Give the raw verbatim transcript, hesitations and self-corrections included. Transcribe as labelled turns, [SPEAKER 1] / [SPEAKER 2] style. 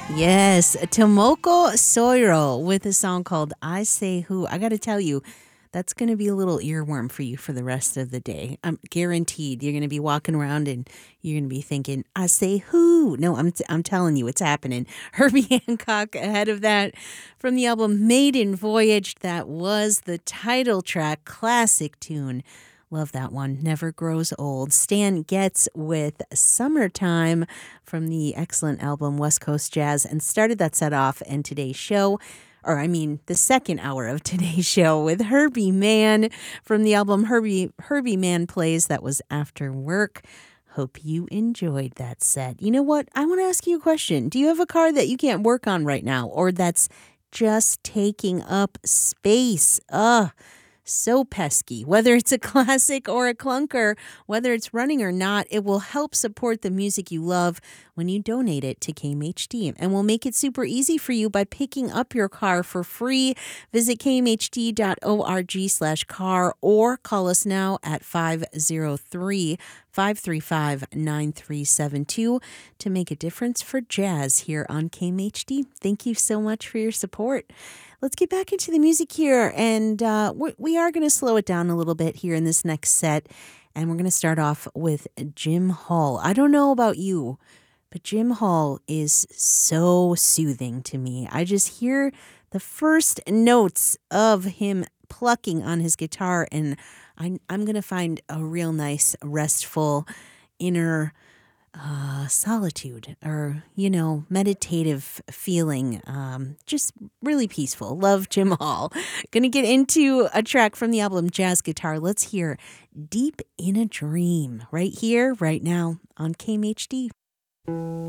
[SPEAKER 1] Yes, Tomoko Soiro with a song called I Say Who. I got to tell you, that's going to be a little earworm for you for the rest of the day. I'm guaranteed you're going to be walking around and you're going to be thinking, I say who? No, I'm, t- I'm telling you, it's happening. Herbie Hancock ahead of that from the album Maiden Voyage. That was the title track, classic tune. Love that one. Never grows old. Stan Getz with Summertime from the excellent album West Coast Jazz, and started that set off in today's show, or I mean the second hour of today's show, with Herbie Mann from the album Herbie Herbie Mann Plays. That was After Work. Hope you enjoyed that set. You know what? I want to ask you a question. Do you have a car that you can't work on right now, or that's just taking up space? Ugh. So pesky. Whether it's a classic or a clunker, whether it's running or not, it will help support the music you love when you donate it to K M H D. And we'll make it super easy for you by picking up your car for free. Visit kmhd.org slash car or call us now at five oh three, five three five, nine three seven two to make a difference for jazz here on K M H D. Thank you so much for your support. Let's get back into the music here, and uh, we are going to slow it down a little bit here in this next set, and we're going to start off with Jim Hall. I don't know about you, but Jim Hall is so soothing to me. I just hear the first notes of him plucking on his guitar, and I, I'm going to find a real nice, restful inner Uh, solitude, or, you know, meditative feeling. Um, just really peaceful. Love Jim Hall. Gonna get into a track from the album Jazz Guitar. Let's hear Deep in a Dream right here, right now on K M H D.